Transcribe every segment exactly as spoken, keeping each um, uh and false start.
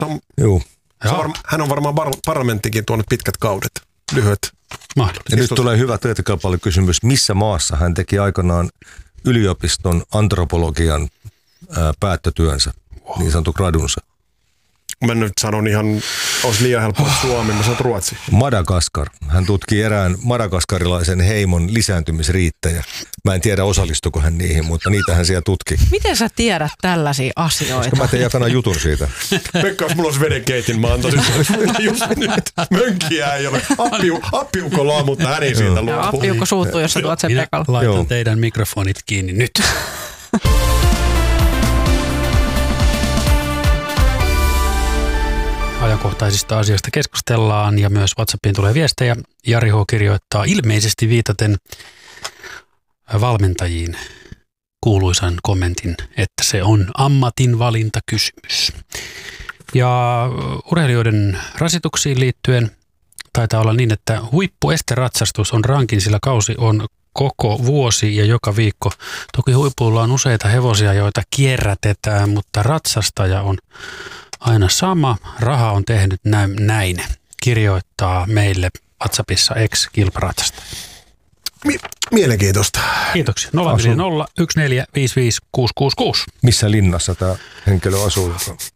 Tom, Joo. on varma, hän on varmaan par- parlamenttikin tuonut pitkät kaudet, lyhyet. Ja nyt tulee hyvä työtäkalpailukysymys. Missä maassa hän teki aikanaan yliopiston antropologian ää, päättötyönsä, wow. niin sanottu gradunsa? Mä nyt sanon ihan, olisi liian helppoa oh. Suomi, mä sanon Ruotsi. Madagaskar. Hän tutki erään madagaskarilaisen heimon lisääntymisriittejä. Mä en tiedä, osallistuiko hän niihin, mutta niitä hän siellä tutki. Miten sä tiedät tällaisia asioita? Koska mä tein jakana jutun siitä. Pekka, jos mulla olisi vedenkeitin, mä antaisin just nyt. Mönkiä ei ole. Appiu, appiukko laa, mutta hän ei siitä luopu. Appiukko suuttuu, jos sä tuot sen Pekalle. Minä laitan Joo. teidän mikrofonit kiinni nyt. Ajankohtaisista asioista keskustellaan ja myös WhatsAppiin tulee viestejä. Jari H. kirjoittaa ilmeisesti viitaten valmentajiin kuuluisan kommentin, että se on ammatinvalintakysymys. Ja urheilijoiden rasituksiin liittyen taitaa olla niin, että huippuesteratsastus on rankin, sillä kausi on koko vuosi ja joka viikko. Toki huipulla on useita hevosia, joita kierrätetään, mutta ratsastaja on aina sama. Raha on tehnyt näin, kirjoittaa meille WhatsAppissa ex-kilparatsastaja. Mielenkiintoista. Kiitoksia. nolla viisi nolla yksi neljä viisi viisi kuusi kuusi kuusi. Missä linnassa tämä henkilö asuu?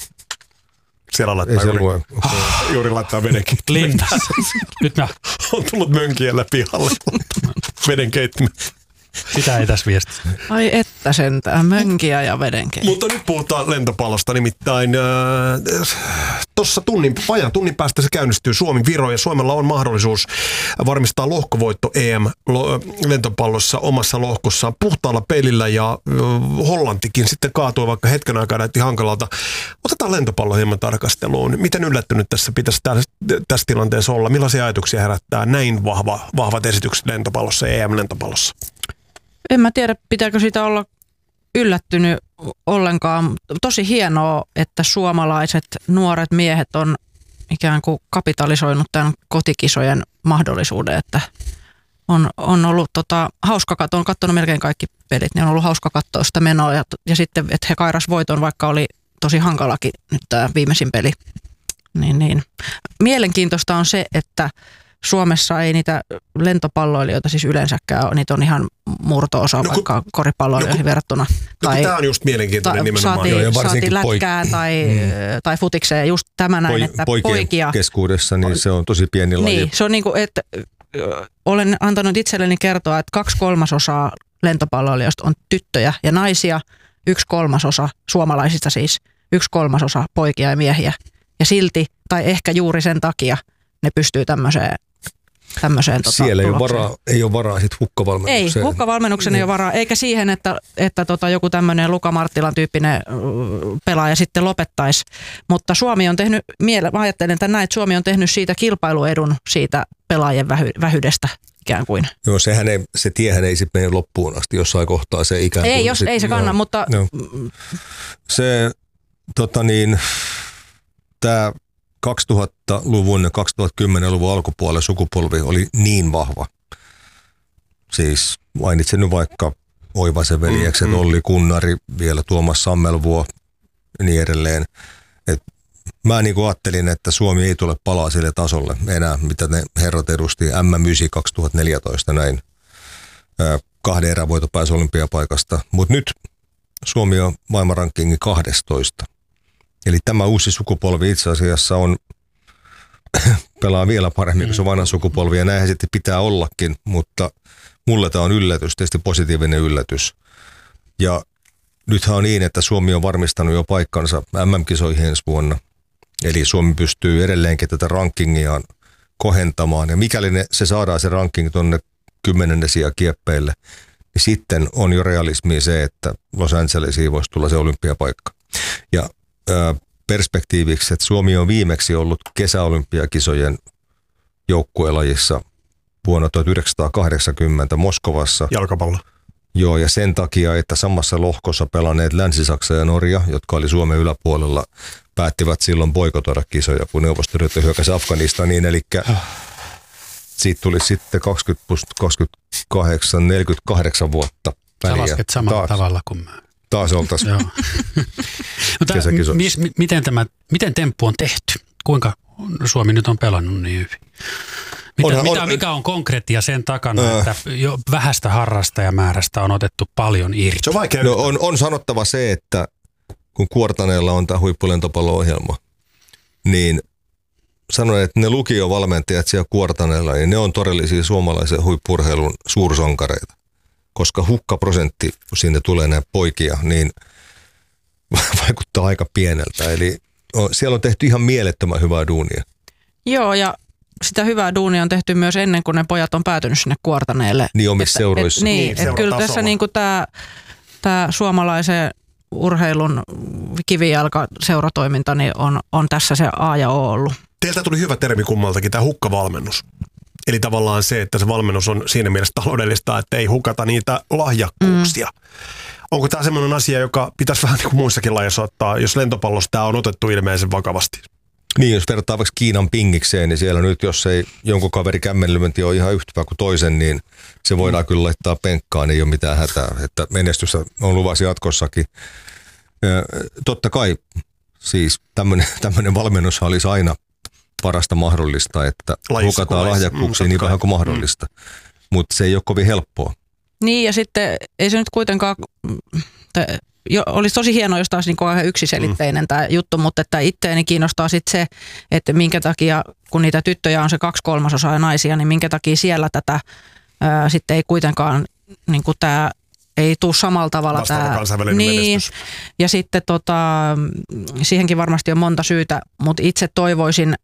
Siellä laittaa juuri, lue. juuri laittaa vedenkin. Linnassa. Nyt mä. On tullut mönkiellä pihalle. Vedenkeittimen. Sitä ei tässä viesti. Ai että sentään, mönkiä ja vedenkeittimen. Mutta nyt puhutaan lentopallosta, nimittäin äh, tuossa tunnin, vajaan tunnin päästä se käynnistyy Suomi-Viro ja Suomella on mahdollisuus varmistaa lohkovoitto E M-lentopallossa omassa lohkossaan puhtaalla pelillä ja äh, Hollantikin sitten kaatui, vaikka hetken aikaa näytti hankalalta. Otetaan lentopallo hieman tarkasteluun. Miten yllättynyt tässä pitäisi tässä, tässä tilanteessa olla? Millaisia ajatuksia herättää näin vahva, vahvat esitykset lentopallossa, E M-lentopallossa? En mä tiedä, pitääkö siitä olla yllättynyt ollenkaan. Tosi hienoa, että suomalaiset nuoret miehet on ikään kuin kapitalisoinut tämän kotikisojen mahdollisuuden, että on, on ollut tota, hauska katsoa, on katsonut melkein kaikki pelit, niin on ollut hauska katsoa sitä menoa ja, ja sitten, että he kairas voiton, vaikka oli tosi hankalakin nyt tämä viimeisin peli. Niin, niin. Mielenkiintoista on se, että Suomessa ei niitä lentopalloilijoita siis yleensäkään ole, niitä on ihan murto-osa no, vaikka kun, koripalloilijoihin no, verrattuna. No, tai, tämä on just mielenkiintoinen ta, nimenomaan. Saatiin, Joo, saatiin lätkää poik- tai, mm. tai futikseen just tämä näin, Poi, että poikien poikia. keskuudessa niin se on tosi pieni laji. Niin, se on niin kuin, että olen antanut itselleni kertoa, että kaksi kolmasosaa lentopalloilijoista on tyttöjä ja naisia, yksi kolmasosa suomalaisista siis, yksi kolmasosa poikia ja miehiä. Ja silti, tai ehkä juuri sen takia, ne pystyy tämmöiseen Tämmöiseen, tota, Siellä ei ole varaa, ei ole varaa sit hukkavalmennukseen. Ei, hukkavalmennuksen ei ole varaa, eikä siihen, että, että tota, joku tämmöinen Luka Marttilan tyyppinen pelaaja sitten lopettaisi. Mutta Suomi on tehnyt, mä ajattelen että näin, että Suomi on tehnyt siitä kilpailuedun siitä pelaajien vähy, vähyydestä ikään kuin. Joo, sehän ei, se tiehän ei sitten mene loppuun asti, jossain kohtaa se ikään kuin. Ei, jos, sit, ei se kanna, no, mutta no. Se, tota niin, tämä kaksituhattaluvun ja kaksituhattakymmenluvun alkupuolella sukupolvi oli niin vahva. Siis mainitsen nyt vaikka Oivasen veljekset, mm, Olli Kunnari, vielä Tuomas Sammelvuo ja niin edelleen. Et mä niin kuin ajattelin, että Suomi ei tule palaa sille tasolle enää, mitä ne herrat edusti M M yhdeksän kaksituhattaneljätoista näin. Kahden erän voito pääsi olympiapaikasta. Mutta nyt Suomi on maailmanrankingin kahdestoista. Eli tämä uusi sukupolvi itse asiassa on, pelaa vielä paremmin kuin se vanha sukupolvi, ja näinhän sitten pitää ollakin, mutta mulle tämä on yllätys, tietysti positiivinen yllätys. Ja nythän on niin, että Suomi on varmistanut jo paikkansa M M-kisoihin ensi vuonna, eli Suomi pystyy edelleenkin tätä rankingiaan kohentamaan, ja mikäli ne, se saadaan se ranking tuonne kymmenennesiä kieppeille, niin sitten on jo realismia se, että Los Angelesiin voisi tulla se olympiapaikka. Ja perspektiiviksi, että Suomi on viimeksi ollut kesäolympiakisojen joukkuelajissa vuonna tuhatyhdeksänsataakahdeksankymmentä Moskovassa. Jalkapallo. Joo, ja sen takia, että samassa lohkossa pelanneet Länsi-Saksa ja Norja, jotka oli Suomen yläpuolella, päättivät silloin boikotoida kisoja, kun Neuvostoliitto hyökkäsi Afganistaniin, eli siitä tuli sitten kaksikymmentä plus kaksikymmentäkahdeksan, neljäkymmentäkahdeksan vuotta väliä. Sä lasket samalla taas tavalla kuin mä. taas oltaisiin Joo. Mutta kesäkisoissa. mis, miten, tämä, miten temppu on tehty? Kuinka Suomi nyt on pelannut niin hyvin? Mitä, Onhan, mitä, on, mikä on konkreettia sen takana, Äh. että jo vähästä harrastajamäärästä on otettu paljon irti? Se on vaikea. No on, on sanottava se, että kun Kuortaneella on tämä huippulentopallo-ohjelma, niin sanoin, että ne lukiovalmentajat siellä Kuortaneella, niin ne on todellisia suomalaisen huippu-urheilun suursonkareita. Koska hukkaprosentti, kun sinne tulee näitä poikia, niin vaikuttaa aika pieneltä. Eli siellä on tehty ihan mielettömän hyvää duunia. Joo, ja sitä hyvää duunia on tehty myös ennen kuin ne pojat on päätynyt sinne Kuortaneelle. Niin omissa seuroissa. Et, niin, Niin, että kyllä seuratasolla. tässä niinku tämä tää suomalaisen urheilun kivijalka-seuratoiminta niin on, on tässä se A ja O ollut. Teiltä tuli hyvä termi kummaltakin, tämä hukkavalmennus. Eli tavallaan se, että se valmennus on siinä mielessä taloudellista, että ei hukata niitä lahjakkuuksia. Mm. Onko tämä semmoinen asia, joka pitäisi vähän niin kuin muissakin lajeissa ottaa, jos lentopallossa tämä on otettu ilmeisen vakavasti? Niin, jos vertaa vaikka Kiinan pingikseen, niin siellä nyt, jos ei jonkun kaveri kämmenlyönti ole ihan yhtä hyvä kuin toisen, niin se voidaan mm. kyllä laittaa penkkaan, ei ole mitään hätää. Että menestystä on luvassa jatkossakin. Ja, totta kai siis tämmöinen valmennus olisi aina parasta mahdollista, että Lajissa hukataan kuin lahjakkuuksia mm, niin vähän kuin mahdollista. Mm. Mutta se ei ole kovin helppoa. Niin, ja sitten ei se nyt kuitenkaan, te, jo, olisi tosi hienoa, jos taas niin ihan yksiselitteinen mm. tämä juttu, mutta että itseäni kiinnostaa sitten se, että minkä takia, kun niitä tyttöjä on se kaksi kolmasosaa ja naisia, niin minkä takia siellä tätä ää, sitten ei kuitenkaan, niin kuin tämä ei tule samalla tavalla. Vastaava tämä, kansainvälinen niin, menestys. ja sitten tota, siihenkin varmasti on monta syytä, mutta itse toivoisin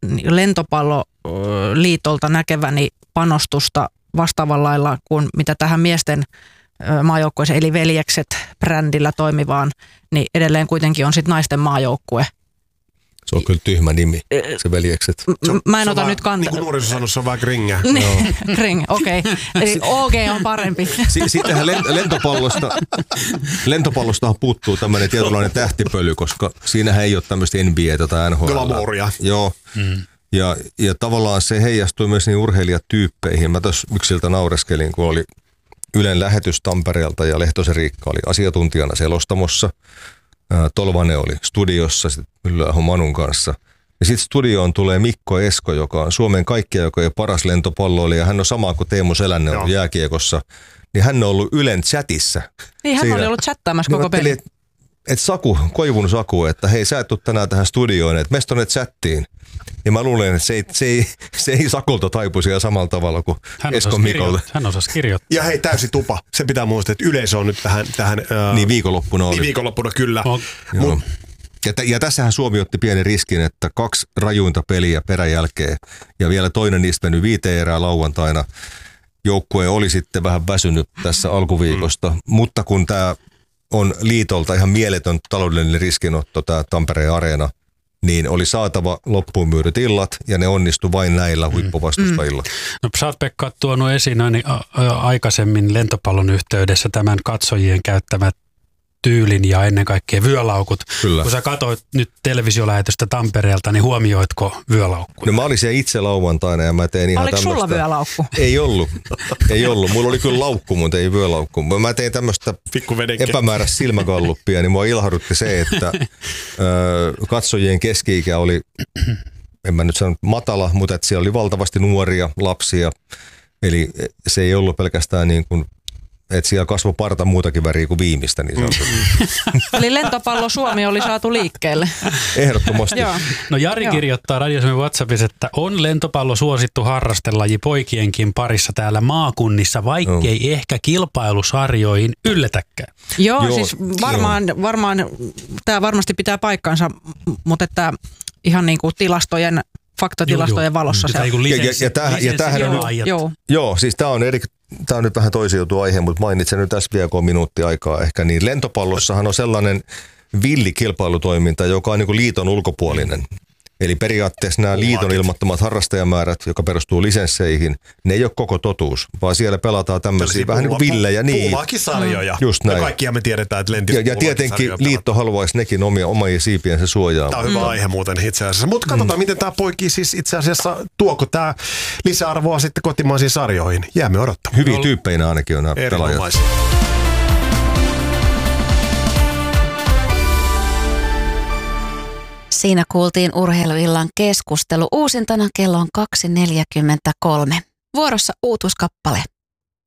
lentopalloliitolta näkeväni panostusta vastaavan lailla kuin mitä tähän miesten maajoukkueeseen, eli Veljekset brändillä toimivaan, niin edelleen kuitenkin on sitten naisten maajoukkue. Se on kyllä tyhmä nimi, se Veljekset. M- mä en ota on nyt kantaa. Niin kuin nuoriso sanoi, se on vähän kringää. Kring, okei. Okay. Eli O G on parempi. Sittenhän lentopallosta, lentopallostahan puuttuu tämmöinen tietynlainen tähtipöly, koska siinähän ei ole tämmöistä N B A:tä tai N H L. Glamouria. Joo. Mm. Ja, ja tavallaan se heijastui myös niin urheilijatyyppeihin. Mä tuossa yksiltä naureskelin, kun oli Ylen lähetys Tampereelta ja Lehtosen Riikka oli asiantuntijana selostamossa. Tolvanen oli studiossa Myllyaahon Manun kanssa. Ja sitten studioon tulee Mikko Esko, joka on Suomen kaikkea, joka on paras lentopalloilija. Hän on sama kuin Teemu Selänne ollut jääkiekossa. Niin hän on ollut Ylen chatissa. Niin, hän Siinä. oli ollut chattaamassa koko peli. Että et Saku, Koivun Saku, että hei, sä et tuu tänään tähän studioon, että mestä tonne chattiin. Ja mä luulen, että se ei, se ei, se ei Sakulta taipuisi ihan samalla tavalla kuin hän Eskon Mikolta. Hän osasi kirjoittaa. Ja hei, täysi tupa. Se pitää muistaa, että yleisö on nyt tähän... tähän ää, Niin viikonloppuna oli. Niin viikonloppuna, kyllä. No, Mut, ja, t- ja tässähän Suomi otti pienen riskin, että kaksi rajuinta peliä peräjälkeen ja vielä toinen niistä mennyt viiteen erää lauantaina. Joukkue oli sitten vähän väsynyt tässä alkuviikosta, mm. mutta kun tämä on liitolta ihan mieletön taloudellinen riskinotto, tämä Tampereen Areena, niin oli saatava loppuun myydyt illat, ja ne onnistu vain näillä huippuvastustajilla. Mm. No sä oot, Pekka, tuonut esiin aina aikaisemmin lentopallon yhteydessä tämän katsojien käyttämät tyylin ja ennen kaikkea vyölaukut. Kyllä. Kun sä katsoit nyt televisiolähetystä Tampereelta, niin huomioitko vyölaukkuja? No mä olin siellä itse lauantaina ja mä tein ihan Oliko tämmöistä. sulla vyölaukku? Ei ollut. Ei ollut. Mulla oli kyllä laukku, mutta ei vyölaukku. Mä tein tämmöistä epämääräistä silmäkalluppia, niin mua ilahdutti se, että ö, katsojien keski-ikä oli, en mä nyt sano matala, mutta että siellä oli valtavasti nuoria, lapsia. Eli se ei ollut pelkästään niin kuin, että siellä kasvoi parta muutakin väriä kuin viimeistä. Niin Eli lentopallo Suomi oli saatu liikkeelle. Ehdottomasti. Joo. No Jari Joo. kirjoittaa Radiosuomen WhatsAppissa, että on lentopallo suosittu harrastelaji poikienkin parissa täällä maakunnissa, vaikkei no. ehkä kilpailusarjoihin yllätäkään. Joo, Joo, siis varmaan, varmaan tämä varmasti pitää paikkansa, mutta että ihan niin kuin tilastojen, faktatilastojen Joo, joo. valossa se Ja, on. Ja, ja, ja, tämähän, ja tämähän on nyt, Joo. joo, siis tämä on, eri, tämä on nyt vähän toisi juttu aihe, mutta mainitsen nyt tässä vielä, kun on minuutti aikaa ehkä, niin lentopallossahan on sellainen villikilpailutoiminta, joka on niin kuin liiton ulkopuolinen. Eli periaatteessa nämä liiton ilmoittamat harrastajamäärät, joka perustuu lisensseihin, ne ei ole koko totuus, vaan siellä pelataan tämmöisiä vähän niin kuin villejä. Niin. Puumaakin sarjoja. Just näin. Ja kaikkia me tiedetään, että lentis Ja, ja tietenkin liitto haluaisi nekin omia, omia siipiensä suojaa. Tämä on hyvä mm. aihe muuten itse asiassa. Mutta katsotaan, mm. miten tämä poikii siis itse asiassa, tuoko tämä lisäarvoa sitten kotimaisiin sarjoihin. Jäämme odottamaan. Hyviä tyyppeinä ainakin on nämä pelaajat. Siinä kuultiin Urheiluillan keskustelu. Uusintana kello on kaksi neljäkymmentäkolme. Vuorossa uutuuskappale.